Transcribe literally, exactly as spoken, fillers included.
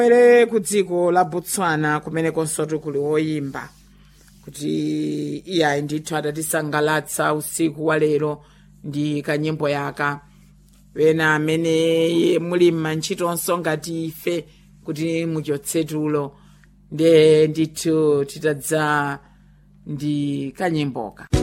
ere ku dziko la Botswana kumene konsotu kuli woyimba kuti iyayi ndithu atatisangalatsa usiku wa lero ndi kanyimbo yaka wena amene muli m'mantchitonso ngati ife kuti muchotse tulo nde ndithu titadza ndi kanyimboka.